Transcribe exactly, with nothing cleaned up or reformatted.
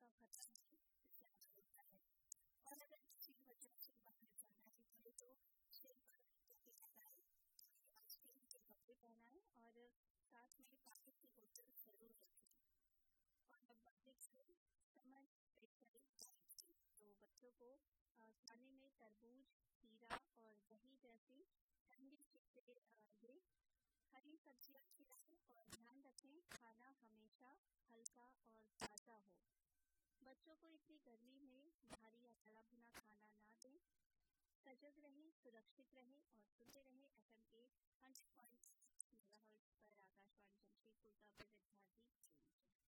का खतरा नहीं ज्यादा होता है। और अगर किसी वजह से बाहर जाना ही पड़े तो सिर पर टोपी लगाएं, आइसक्रीम के कपड़े पहनाएं और साथ में पानी की बोतल जरूर रखें। और अब बातें करें समर स्पेशल डाइट की। तो बच्चों को खाने में तरबूज, खीरा और दही जैसी ठंडी चीजें दें, हरी सब्जियां खिलाएं और ध्यान रखें खाना हमेशा हल्का और ताज़ा हो। बच्चों को इतनी गर्मी में भारी या तला भुना खाना ना दें। सजग रहें, सुरक्षित रहें और सुनते रहें एफएम के हंड्रेड पॉइंट सिक्स मेगाहर्ट्ज पर आकाशवाणी जमशेदपुर का विविध भारती।